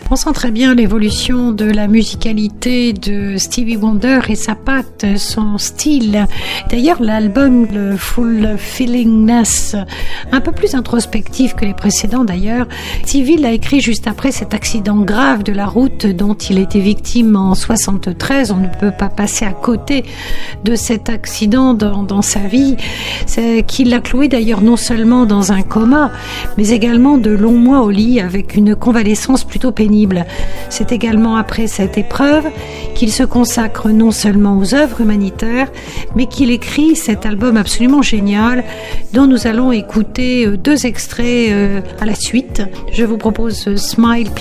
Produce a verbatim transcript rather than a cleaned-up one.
pensant très bien l'évolution de la musicalité de Stevie Wonder et sa patte, son style. D'ailleurs, l'album le Fulfillingness, un peu plus introspectif que les précédents d'ailleurs, Stevie l'a écrit juste après cet accident grave de la route dont il était victime en soixante-treize. On ne peut pas passer à côté de cet accident dans, dans sa vie, c'est qui l'a cloué d'ailleurs non seulement dans un coma, mais également de longs mois au lit avec une convalescence plutôt pénible. C'est également après cette épreuve qu'il se consacre non seulement aux œuvres humanitaires, mais qu'il écrit cet album absolument génial dont nous allons écouter deux extraits à la suite. Je vous propose Smile